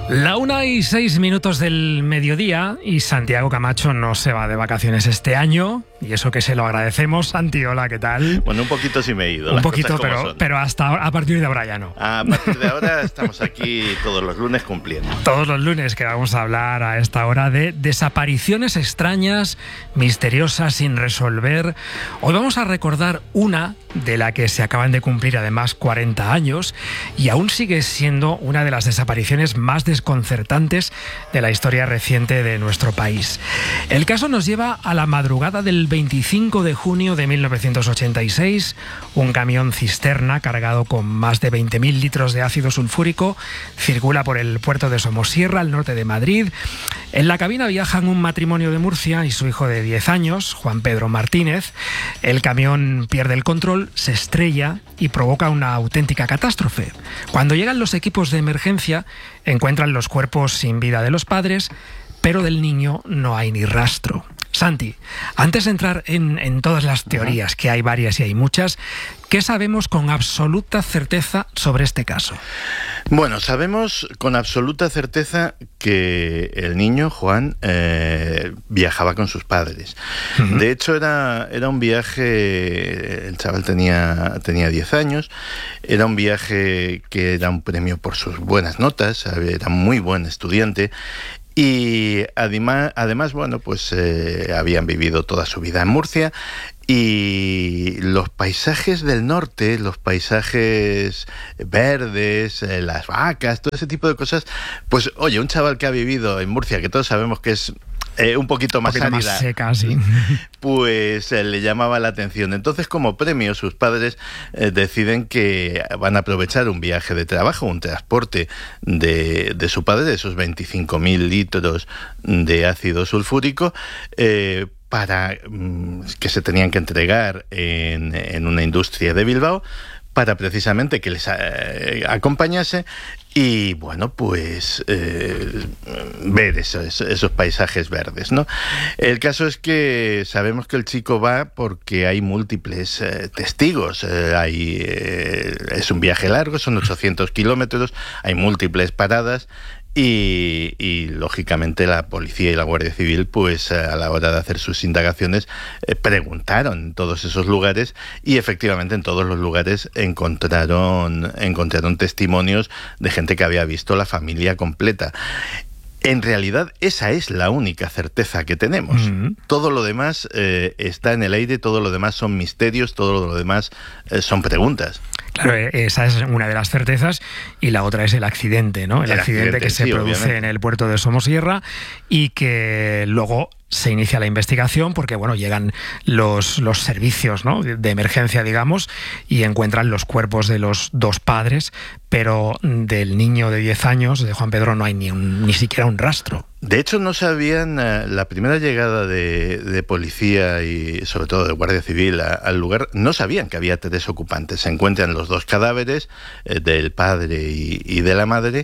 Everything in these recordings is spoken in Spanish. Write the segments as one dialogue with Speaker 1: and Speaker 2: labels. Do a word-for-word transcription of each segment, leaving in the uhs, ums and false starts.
Speaker 1: La una y seis minutos del mediodía y Santiago Camacho no se va de vacaciones este año y eso que se lo agradecemos. Santi, hola, ¿qué tal?
Speaker 2: Bueno, un poquito sí me he ido.
Speaker 1: Un poquito, pero, pero hasta ahora, a partir de ahora ya no.
Speaker 2: A partir de ahora estamos aquí todos los lunes cumpliendo.
Speaker 1: Todos los lunes que vamos a hablar a esta hora de desapariciones extrañas, misteriosas, sin resolver. Hoy vamos a recordar una de la que se acaban de cumplir además cuarenta años y aún sigue siendo una de las desapariciones más desconcertantes de la historia reciente de nuestro país. El caso nos lleva a la madrugada del veinticinco de junio de mil novecientos ochenta y seis. Un camión cisterna cargado con más de veinte mil litros de ácido sulfúrico circula por el puerto de Somosierra, al norte de Madrid. En la cabina viajan un matrimonio de Murcia y su hijo de diez años, Juan Pedro Martínez. El camión pierde el control, se estrella y provoca una auténtica catástrofe. Cuando llegan los equipos de emergencia, encuentran los cuerpos sin vida de los padres, pero del niño no hay ni rastro. Santi, antes de entrar en, en todas las teorías, que hay varias y hay muchas, ¿qué sabemos con absoluta certeza sobre este caso?
Speaker 2: Bueno, sabemos con absoluta certeza que el niño, Juan, eh, viajaba con sus padres. Uh-huh. De hecho, era, era un viaje, el chaval tenía, tenía diez años, era un viaje que era un premio por sus buenas notas, era muy buen estudiante. Y además, además bueno, pues eh, habían vivido toda su vida en Murcia y los paisajes del norte, los paisajes verdes, eh, las vacas, todo ese tipo de cosas, pues oye, un chaval que ha vivido en Murcia, que todos sabemos que es Eh, un poquito más
Speaker 1: árida, más seca, sí.
Speaker 2: Pues eh, le llamaba la atención. Entonces, como premio, sus padres eh, deciden que van a aprovechar un viaje de trabajo, un transporte de, de su padre, de esos veinticinco mil litros de ácido sulfúrico, eh, para mm, que se tenían que entregar en, en una industria de Bilbao, para precisamente que les eh, acompañase y, bueno, pues eh, ver esos, esos paisajes verdes, ¿no? El caso es que sabemos que el chico va porque hay múltiples eh, testigos. Eh, hay, eh, es un viaje largo, son ochocientos kilómetros, hay múltiples paradas. Y, y lógicamente la policía y la Guardia Civil, pues a la hora de hacer sus indagaciones, eh, preguntaron en todos esos lugares y efectivamente en todos los lugares encontraron, encontraron testimonios de gente que había visto la familia completa. En realidad, esa es la única certeza que tenemos. Uh-huh. Todo lo demás eh, está en el aire, todo lo demás son misterios, todo lo demás eh, son preguntas.
Speaker 1: Claro, esa es una de las certezas y la otra es el accidente, ¿no? El, el accidente, accidente que se sí, produce obviamente. En el puerto de Somosierra y que luego se inicia la investigación porque, bueno, llegan los, los servicios, ¿no?, de, de emergencia, digamos, y encuentran los cuerpos de los dos padres, pero del niño de diez años, de Juan Pedro, no hay ni, un, ni siquiera un rastro.
Speaker 2: De hecho, no sabían, uh, la primera llegada de, de policía y sobre todo de Guardia Civil a, al lugar, no sabían que había tres ocupantes. Se encuentran los dos cadáveres, eh, del padre y, y de la madre,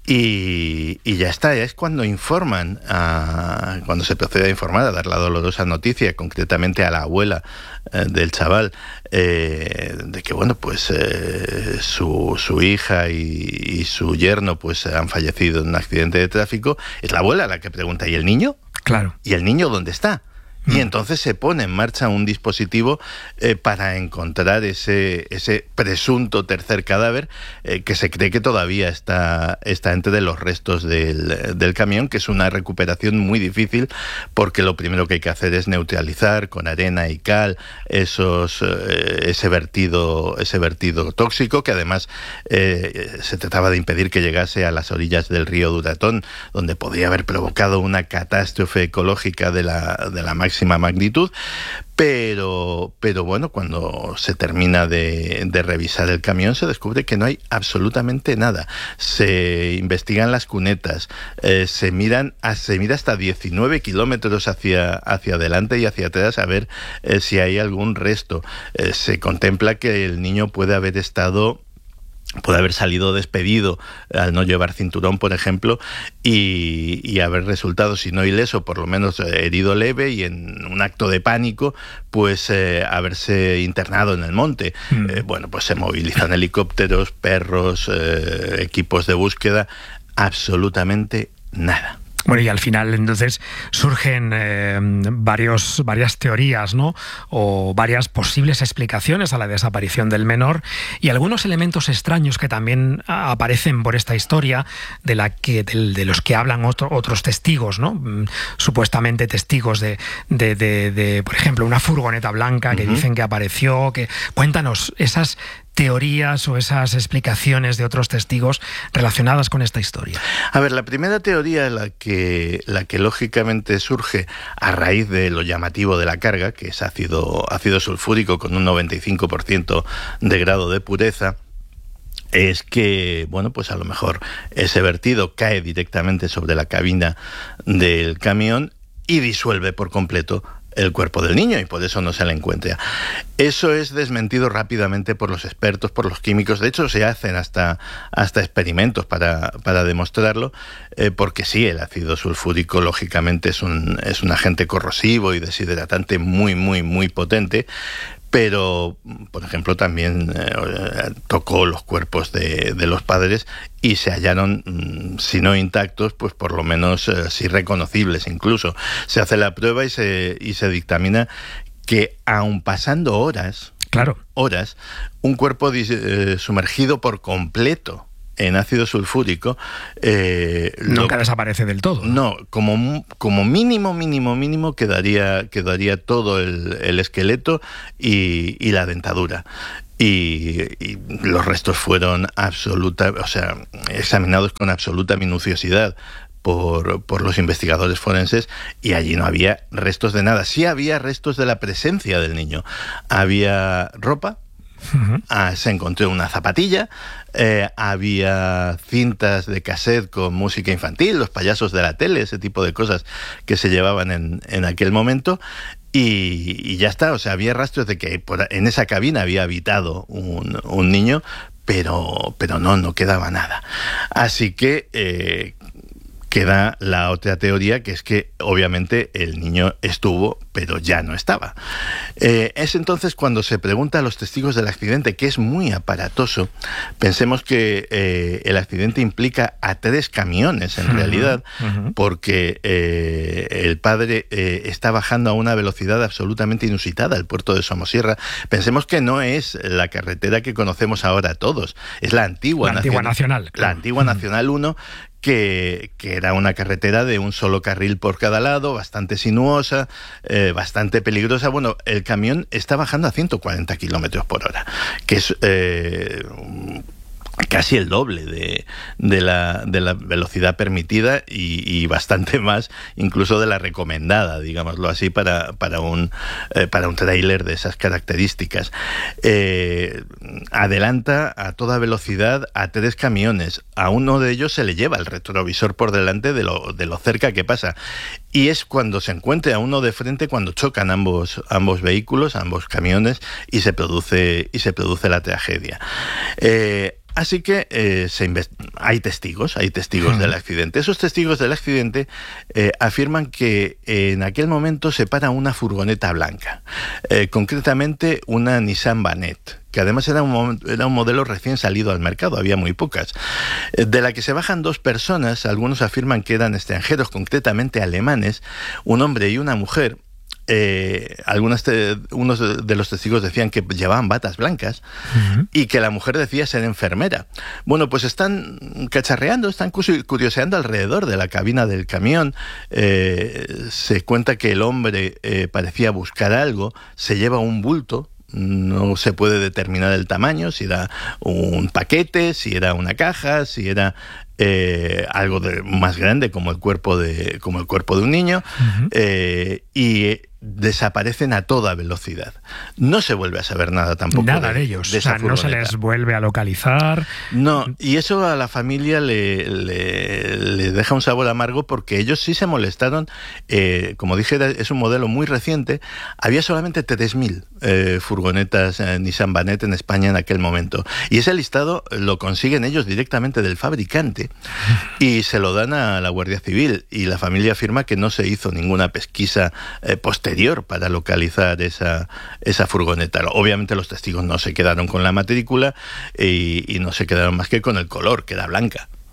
Speaker 2: Y, y ya está, es cuando informan, a, cuando se procede a informar, a dar la dolorosa noticia, concretamente a la abuela eh, del chaval, eh, de que bueno, pues eh, su, su hija y, y su yerno pues han fallecido en un accidente de tráfico. Es la abuela la que pregunta, ¿y el niño?
Speaker 1: Claro.
Speaker 2: ¿Y el niño dónde está? Y entonces se pone en marcha un dispositivo eh, para encontrar ese, ese presunto tercer cadáver eh, que se cree que todavía está, está entre los restos del, del camión, que es una recuperación muy difícil porque lo primero que hay que hacer es neutralizar con arena y cal esos, eh, ese, vertido, ese vertido tóxico, que además eh, se trataba de impedir que llegase a las orillas del río Duratón, donde podría haber provocado una catástrofe ecológica de la, de la máxima magnitud, pero, pero bueno, cuando se termina de, de revisar el camión se descubre que no hay absolutamente nada. Se investigan las cunetas, eh, se miran, se mira hasta diecinueve kilómetros hacia, hacia adelante y hacia atrás a ver eh, si hay algún resto. Eh, se contempla que el niño puede haber estado puede haber salido despedido al no llevar cinturón, por ejemplo, y, y haber resultado, si no ileso, por lo menos herido leve y en un acto de pánico, pues eh, haberse internado en el monte. Mm. Eh, bueno, pues se movilizan helicópteros, perros, eh, equipos de búsqueda. absolutamente nada.
Speaker 1: Bueno, y al final entonces surgen eh, varios, varias teorías, ¿no? O varias posibles explicaciones a la desaparición del menor y algunos elementos extraños que también aparecen por esta historia de la que de, de los que hablan otro, otros testigos, ¿no? Supuestamente testigos de, de, de, de, por ejemplo, una furgoneta blanca que uh-huh. dicen que apareció. Que cuéntanos esas teorías o esas explicaciones de otros testigos relacionadas con esta historia.
Speaker 2: A ver, la primera teoría, la que, la que lógicamente surge a raíz de lo llamativo de la carga, que es ácido, ácido sulfúrico con un noventa y cinco por ciento de grado de pureza, es que, bueno, pues a lo mejor ese vertido cae directamente sobre la cabina del camión y disuelve por completo el cuerpo del niño y por eso no se le encuentra. Eso es desmentido rápidamente por los expertos, por los químicos. De hecho, se hacen hasta, hasta experimentos para, para demostrarlo, eh, porque sí, el ácido sulfúrico lógicamente es un, es un agente corrosivo y deshidratante muy, muy, muy potente. Pero, por ejemplo, también eh, tocó los cuerpos de, de los padres y se hallaron, si no intactos, pues por lo menos eh, sí reconocibles incluso. Se hace la prueba y se, y se dictamina que aun pasando horas,
Speaker 1: claro.
Speaker 2: horas, un cuerpo eh, sumergido por completo en ácido sulfúrico eh,
Speaker 1: nunca
Speaker 2: lo,
Speaker 1: desaparece del todo.
Speaker 2: No, como, como mínimo, mínimo, mínimo quedaría, quedaría todo el, el esqueleto y, y la dentadura. Y, y los restos fueron absoluta, o sea, examinados con absoluta minuciosidad por, por los investigadores forenses y allí no había restos de nada. Sí había restos de la presencia del niño. Había ropa. Uh-huh. Ah, se encontró una zapatilla, eh, había cintas de cassette con música infantil, los payasos de la tele, ese tipo de cosas que se llevaban en, en aquel momento y, y ya está, o sea, había rastros de que por, en esa cabina había habitado un, un niño, pero, pero no, no quedaba nada. Así que eh, queda la otra teoría, que es que obviamente el niño estuvo, pero ya no estaba. Eh, es entonces cuando se pregunta a los testigos del accidente, que es muy aparatoso. Pensemos que eh, el accidente implica a tres camiones en uh-huh, realidad, uh-huh. porque eh, el padre eh, está bajando a una velocidad absolutamente inusitada al puerto de Somosierra. Pensemos que no es la carretera que conocemos ahora todos, es la antigua,
Speaker 1: la antigua nacional,
Speaker 2: nacional, claro. La antigua uh-huh. Nacional uno, Que, que era una carretera de un solo carril por cada lado, bastante sinuosa, eh, bastante peligrosa. Bueno, el camión está bajando a ciento cuarenta kilómetros por hora, que es eh, casi el doble de, de, la, de la velocidad permitida y, y bastante más incluso de la recomendada, digámoslo así, para, para un, eh, para un tráiler de esas características. Eh, adelanta a toda velocidad a tres camiones. A uno de ellos se le lleva el retrovisor por delante de lo, de lo cerca que pasa. Y es cuando se encuentra a uno de frente, cuando chocan ambos, ambos vehículos, ambos camiones, y se produce, y se produce la tragedia. Eh, Así que eh, se invest- hay testigos, hay testigos uh-huh. del accidente. Esos testigos del accidente eh, afirman que eh, en aquel momento se para una furgoneta blanca, eh, concretamente una Nissan Banet, que además era un, era un modelo recién salido al mercado, había muy pocas, de la que se bajan dos personas. Algunos afirman que eran extranjeros, concretamente alemanes, un hombre y una mujer. Eh, algunos te, unos de los testigos decían que llevaban batas blancas uh-huh. y que la mujer decía ser enfermera. Bueno, pues están cacharreando, están curioseando alrededor de la cabina del camión. Eh, se cuenta que el hombre eh, parecía buscar algo, se lleva un bulto. No se puede determinar el tamaño, si era un paquete, si era una caja, si era eh, algo de, más grande como el cuerpo de, como el cuerpo de un niño, uh-huh. eh, y desaparecen a toda velocidad. No se vuelve a saber nada tampoco.
Speaker 1: Nada de, de ellos. De o sea, no se les vuelve a localizar.
Speaker 2: No, y eso a la familia le, le, le deja un sabor amargo porque ellos sí se molestaron. Eh, como dije, es un modelo muy reciente. Había solamente tres mil eh, furgonetas eh, Nissan Banet en España en aquel momento. Y ese listado lo consiguen ellos directamente del fabricante y se lo dan a la Guardia Civil. Y la familia afirma que no se hizo ninguna pesquisa eh, posterior para localizar esa, esa furgoneta. Obviamente los testigos no se quedaron con la matrícula y, y no se quedaron más que con el color, que era blanca.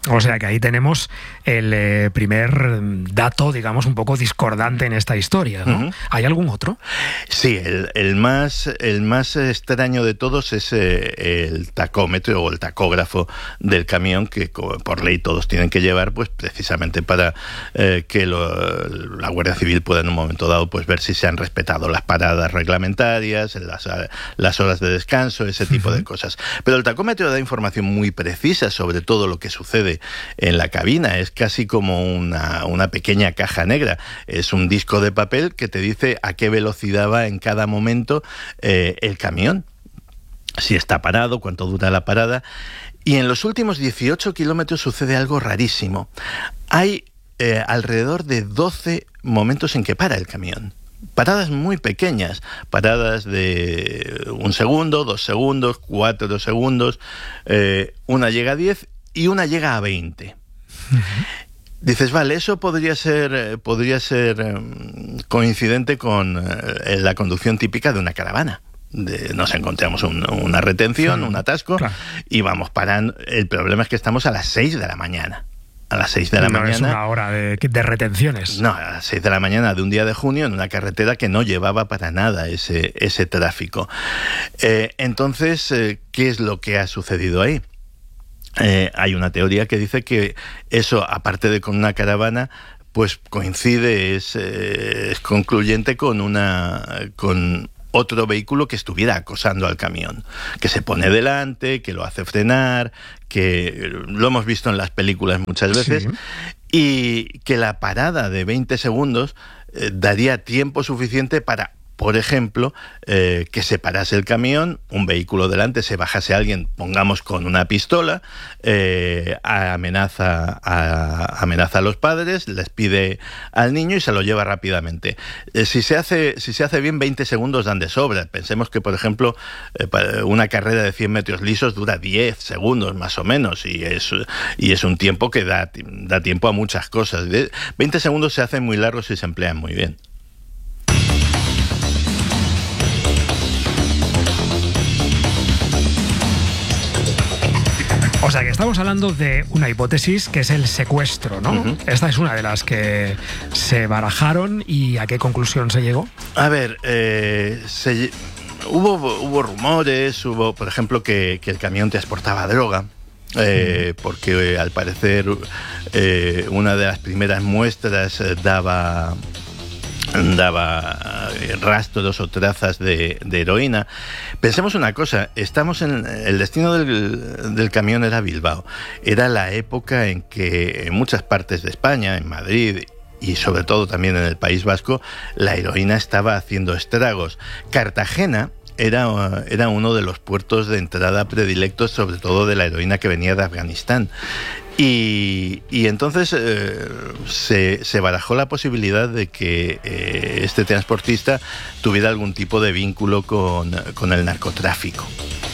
Speaker 1: O sea que ahí tenemos el eh, primer dato, digamos, un poco discordante en esta historia, ¿no? Uh-huh. ¿Hay algún otro?
Speaker 2: Sí, el, el, más, el más extraño de todos es eh, el tacómetro o el tacógrafo del camión, que por ley todos tienen que llevar, pues precisamente para eh, que lo, la Guardia Civil pueda en un momento dado pues ver si se han respetado las paradas reglamentarias, las, las horas de descanso, ese tipo uh-huh. de cosas. Pero el tacómetro da información muy precisa sobre todo lo que sucede en la cabina. Es casi como una, una pequeña caja negra. Es un disco de papel que te dice a qué velocidad va en cada momento eh, el camión, si está parado, cuánto dura la parada. Y en los últimos dieciocho kilómetros sucede algo rarísimo. Hay eh, alrededor de doce momentos en que para el camión. Paradas muy pequeñas, paradas de un segundo, dos segundos, cuatro segundos, eh, una llega a diez y una llega a veinte. Uh-huh. Dices, vale, eso podría ser, podría ser um, coincidente con uh, la conducción típica de una caravana. De, nos encontramos un, una retención, sí, un atasco, claro. y vamos parando. El problema es que estamos a las seis de la mañana. A las seis de la
Speaker 1: no
Speaker 2: mañana.
Speaker 1: No es una hora de, de retenciones.
Speaker 2: No, a las seis de la mañana de un día de junio en una carretera que no llevaba para nada ese, ese tráfico. Eh, entonces, eh, ¿qué es lo que ha sucedido ahí? Eh, hay una teoría que dice que eso, aparte de con una caravana, pues coincide, es, eh, es concluyente con una con otro vehículo que estuviera acosando al camión, que se pone delante, que lo hace frenar, que lo hemos visto en las películas muchas veces, sí. y que la parada de veinte segundos eh, daría tiempo suficiente para, por ejemplo, eh, que se parase el camión, un vehículo delante, se bajase alguien, pongamos con una pistola, eh, amenaza, a, amenaza a los padres, les pide al niño y se lo lleva rápidamente. Eh, si se hace, si se hace bien, veinte segundos dan de sobra. Pensemos que, por ejemplo, eh, una carrera de cien metros lisos dura diez segundos más o menos, y es, y es un tiempo que da, da tiempo a muchas cosas. veinte segundos se hacen muy largos y se emplean muy bien.
Speaker 1: O sea que estamos hablando de una hipótesis que es el secuestro, ¿no? Uh-huh. Esta es una de las que se barajaron. ¿Y a qué conclusión se llegó?
Speaker 2: A ver, eh, se, hubo, hubo rumores, hubo, por ejemplo, que, que el camión transportaba droga. Eh, uh-huh. Porque eh, al parecer eh, una de las primeras muestras eh, daba... daba rastros o trazas de, de heroína. Pensemos una cosa, estamos en el destino del, del camión era Bilbao. Era la época en que en muchas partes de España, en Madrid y sobre todo también en el País Vasco, la heroína estaba haciendo estragos. Cartagena Era, era uno de los puertos de entrada predilectos, sobre todo de la heroína que venía de Afganistán. Y, y entonces eh, se, se barajó la posibilidad de que eh, este transportista tuviera algún tipo de vínculo con, con el narcotráfico,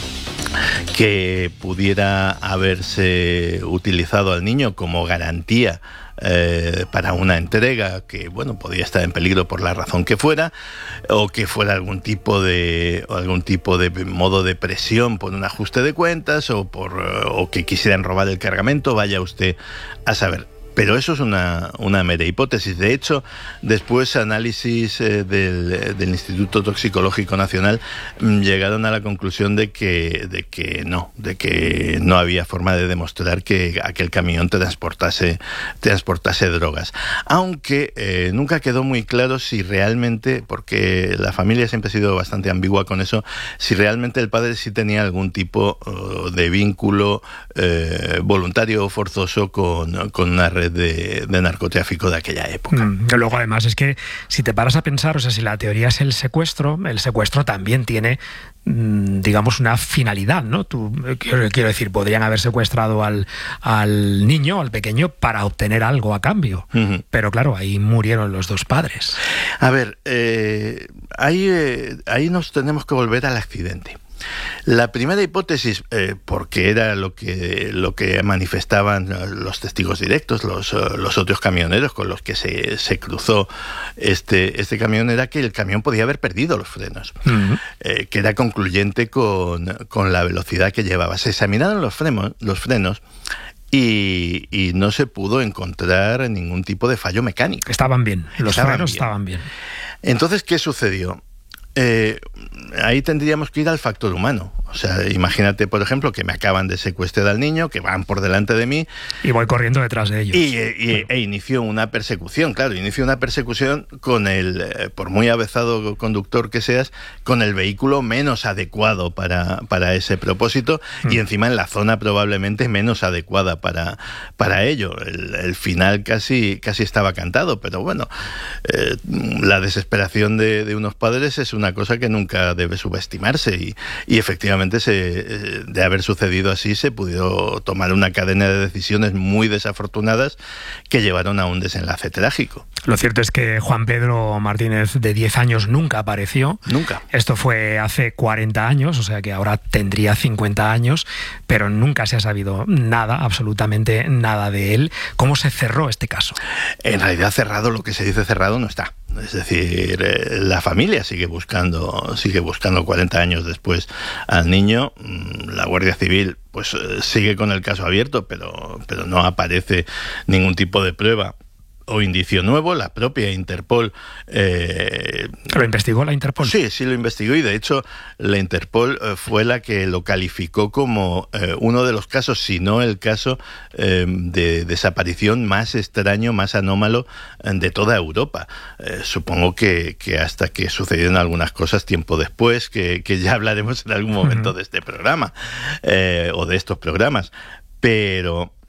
Speaker 2: que pudiera haberse utilizado al niño como garantía Eh, para una entrega que, bueno, podía estar en peligro por la razón que fuera, o que fuera algún tipo de algún tipo de modo de presión por un ajuste de cuentas, o por o que quisieran robar el cargamento, vaya usted a saber. Pero eso es una, una mera hipótesis. De hecho, después análisis eh, del, del Instituto Toxicológico Nacional mmm, llegaron a la conclusión de que, de que no, de que no había forma de demostrar que aquel camión transportase, transportase drogas. Aunque eh, nunca quedó muy claro si realmente, porque la familia siempre ha sido bastante ambigua con eso, si realmente el padre sí tenía algún tipo uh, de vínculo eh, voluntario o forzoso con, con una red De, de narcotráfico de aquella época.
Speaker 1: Mm, luego además es que si te paras a pensar, o sea, si la teoría es el secuestro, el secuestro también tiene, mm, digamos, una finalidad, ¿no? Tú, quiero, quiero decir, podrían haber secuestrado al, al niño, al pequeño, para obtener algo a cambio. Uh-huh. Pero claro, ahí murieron los dos padres.
Speaker 2: A ver, eh, ahí, eh, ahí nos tenemos que volver al accidente. La primera hipótesis, eh, porque era lo que, lo que manifestaban los testigos directos, los, los otros camioneros con los que se, se cruzó este, este camión, era que el camión podía haber perdido los frenos, uh-huh. eh, que era concluyente con, con la velocidad que llevaba. Se examinaron los frenos, los frenos y, y no se pudo encontrar ningún tipo de fallo mecánico.
Speaker 1: Estaban bien, los
Speaker 2: estaban
Speaker 1: frenos
Speaker 2: bien.
Speaker 1: estaban bien.
Speaker 2: Entonces, ¿qué sucedió? Eh, ahí tendríamos que ir al factor humano. O sea, imagínate, por ejemplo, que me acaban de secuestrar al niño, que van por delante de mí.
Speaker 1: Y voy corriendo detrás de ellos.
Speaker 2: Y, y, e inició una persecución, claro, inició una persecución con el, eh, por muy avezado conductor que seas, con el vehículo menos adecuado para, para ese propósito mm. y encima en la zona probablemente menos adecuada para, para ello. El, el final casi, casi estaba cantado, pero bueno, eh, la desesperación de, de unos padres es una cosa que nunca debe subestimarse y, y efectivamente Se, de haber sucedido así se pudo tomar una cadena de decisiones muy desafortunadas que llevaron a un desenlace trágico.
Speaker 1: Lo cierto es que Juan Pedro Martínez, de diez años, nunca apareció.
Speaker 2: Nunca.
Speaker 1: Esto fue hace cuarenta años, o sea que ahora tendría cincuenta años, pero nunca se ha sabido nada, absolutamente nada de él. ¿Cómo se cerró este caso?
Speaker 2: En realidad cerrado, lo que se dice cerrado no está. Es decir, eh, la familia sigue buscando, sigue buscando cuarenta años después al niño. La Guardia Civil pues eh, sigue con el caso abierto, pero, pero no aparece ningún tipo de prueba o indicio nuevo. La propia Interpol... Eh,
Speaker 1: ¿Lo investigó la Interpol?
Speaker 2: Sí, sí lo investigó y de hecho la Interpol eh, fue la que lo calificó como eh, uno de los casos, si no el caso eh, de desaparición más extraño, más anómalo eh, de toda Europa. Eh, supongo que, que hasta que sucedieron algunas cosas tiempo después, que, que ya hablaremos en algún momento uh-huh. de este programa eh, o de estos programas. Pero